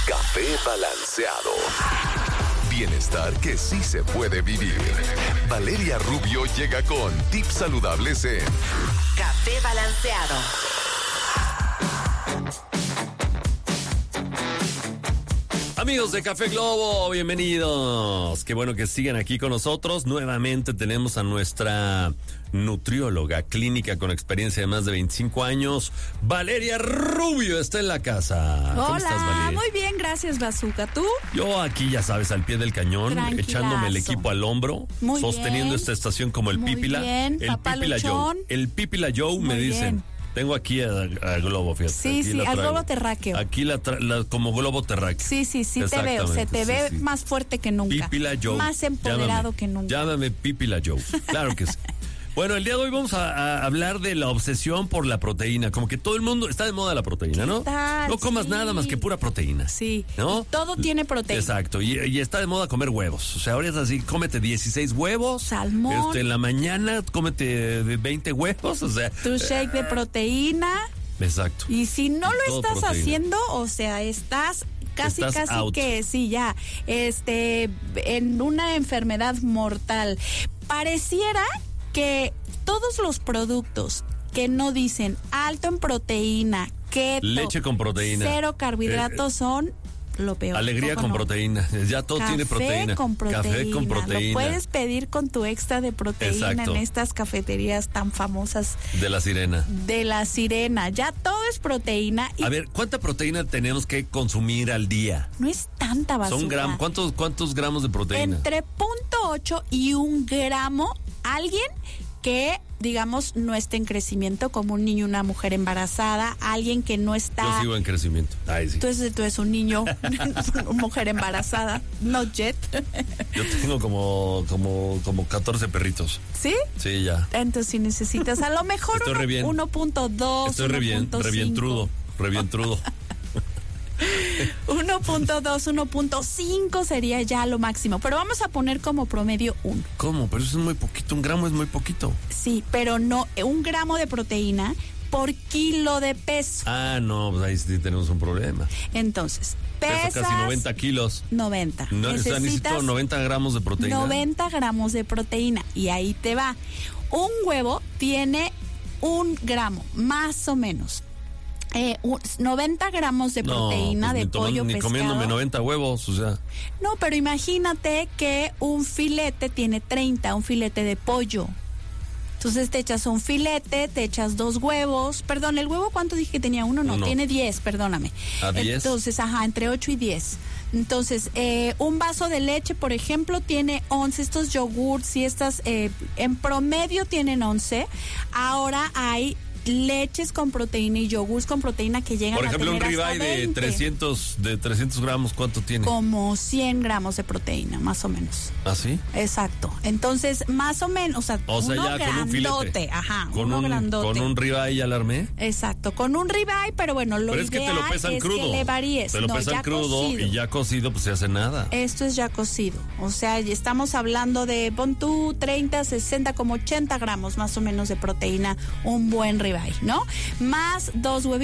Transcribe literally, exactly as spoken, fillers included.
Café Balanceado. Bienestar que sí se puede vivir. Valeria Rubio llega con tips saludables en Café Balanceado. Amigos de Café Globo, bienvenidos. Qué bueno que sigan aquí con nosotros. Nuevamente tenemos a nuestra nutrióloga clínica con experiencia de más de veinticinco años, Valeria Rubio, está en la casa. Hola, ¿cómo estás, Valeria? Muy bien, gracias, Bazooka. ¿Tú? Yo aquí, ya sabes, al pie del cañón, echándome el equipo al hombro, muy sosteniendo bien. esta estación como el Muy Pípila. bien, el papá Pípila luchón. Joe. El Pípila Joe, me Muy dicen. bien. Tengo aquí a, a Globo, fíjate. Sí, aquí sí, la al traigo. globo terráqueo. Aquí la, tra- la como globo terráqueo. Sí, sí, sí te veo. Se te sí, ve sí. más fuerte que nunca. Pípila Joe. Más empoderado Llámame, que nunca. Llámame Pípila Joe. Claro que sí. Bueno, el día de hoy vamos a, a hablar de la obsesión por la proteína. Como que todo el mundo está de moda la proteína, ¿no? tal? No comas Sí. nada más que pura proteína. Sí. ¿No? Y todo tiene proteína. Exacto. Y, y está de moda comer huevos. O sea, ahora es así, cómete dieciséis huevos. Salmón. Este, en la mañana cómete veinte huevos. O sea. Tu shake de proteína. Exacto. Y si no lo Todo estás proteína. haciendo, o sea, estás casi, Estás casi out. que sí, ya, este, en una enfermedad mortal. Pareciera que todos los productos que no dicen alto en proteína, keto, Leche con proteína. cero carbohidratos Eh, son lo peor. Alegría ¿Cómo con no? proteína. Ya todo Café tiene proteína. Con proteína. Café con proteína. Lo puedes pedir con tu extra de proteína Exacto. en estas cafeterías tan famosas De la sirena. de la Sirena. Ya todo es proteína y A ver, ¿cuánta proteína tenemos que consumir al día? no es tanta basura. Son gramos. ¿Cuántos, cuántos gramos de proteína? Entre punto ocho y un gramo, alguien que, digamos, no esté en crecimiento, como un niño, una mujer embarazada, alguien que no está... Yo sigo en crecimiento. Ay, sí. Entonces tú eres un niño, una mujer embarazada, not yet. Yo tengo como, como, como catorce perritos. ¿Sí? Sí, ya. Entonces si necesitas a lo mejor Estoy re bien. uno punto dos, Estoy re bien, re bien trudo. Re bien trudo. uno punto dos, uno punto cinco sería ya lo máximo, pero vamos a poner como promedio uno. ¿Cómo? Pero eso es muy poquito. Un gramo es muy poquito. Sí, pero no, un gramo de proteína por kilo de peso. Ah, no, pues ahí sí tenemos un problema. Entonces, pesas... Peso casi noventa kilos. noventa. No, o sea, necesito Necesitas noventa gramos de proteína. noventa gramos de proteína. Y ahí te va. Un huevo tiene un gramo, más o menos. Eh, un- noventa gramos de proteína no, pues de ni tomando- pollo ni pescado. comiéndome noventa huevos, o sea. No, pero imagínate que un filete tiene treinta, un filete de pollo. Entonces te echas un filete, te echas dos huevos. Perdón, ¿el huevo cuánto dije que tenía? Uno, no, Uno. tiene diez, perdóname. ¿A diez? Entonces, ajá, entre ocho y diez. Entonces, eh, un vaso de leche, por ejemplo, tiene once. Estos yogurts y estas, eh, en promedio tienen once. Ahora hay leches con proteína y yogurts con proteína que llegan Por ejemplo, a un tener hasta ribeye de veinte. trescientos, de trescientos gramos, ¿cuánto tiene? Como cien gramos de proteína, más o menos. ¿Ah, sí? Exacto. Entonces, más o menos, o sea, O sea, uno ya con un grandote, filete. ajá, Con uno un, grandote. con un ribeye ya la armé. Exacto, con un ribeye, pero bueno, lo Pero es que te ideal lo pesan es crudo. que le varíes. Te lo No, pesan ya crudo cocido. y ya cocido, pues se hace nada. Esto es ya cocido. O sea, ya estamos hablando de, pon tú, treinta, sesenta, como ochenta gramos más o menos de proteína, un buen ribeye, ¿no? Más dos huevitos